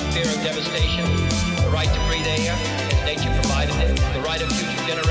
fear of devastation, the right to breathe air as nature provided it, the right of future generations